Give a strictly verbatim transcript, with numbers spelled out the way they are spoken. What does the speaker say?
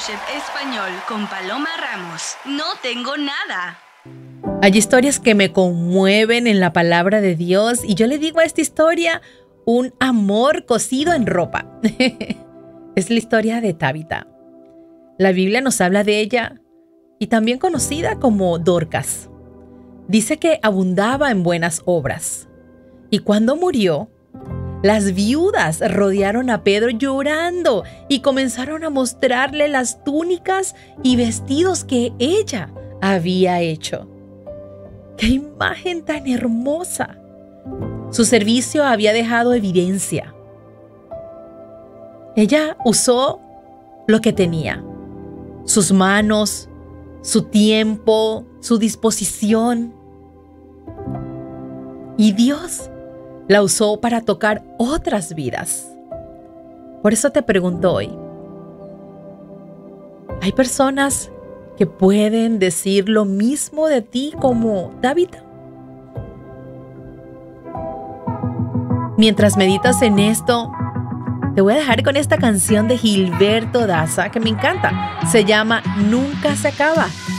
Worship Español con Paloma Ramos. No tengo nada. Hay historias que me conmueven en la palabra de Dios y yo le digo a esta historia un amor cosido en ropa. Es la historia de Tabita. La Biblia nos habla de ella y también conocida como Dorcas. Dice que abundaba en buenas obras. Y cuando murió, las viudas rodearon a Pedro llorando y comenzaron a mostrarle las túnicas y vestidos que ella había hecho. ¡Qué imagen tan hermosa! Su servicio había dejado evidencia. Ella usó lo que tenía: sus manos, su tiempo, su disposición. Y Dios la usó para tocar otras vidas. Por eso te pregunto hoy, ¿hay personas que pueden decir lo mismo de ti como Tabita? Mientras meditas en esto, te voy a dejar con esta canción de Gilberto Daza que me encanta. Se llama Nunca se acaba.